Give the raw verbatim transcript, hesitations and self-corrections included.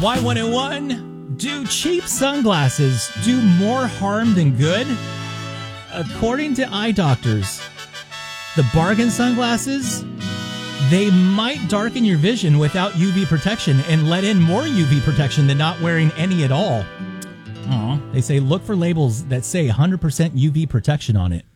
Y one oh one, do cheap sunglasses do more harm than good? According to eye doctors, the bargain sunglasses, they might darken your vision without U V protection and let in more U V protection than not wearing any at all. Aww. They say look for labels that say one hundred percent U V protection on it.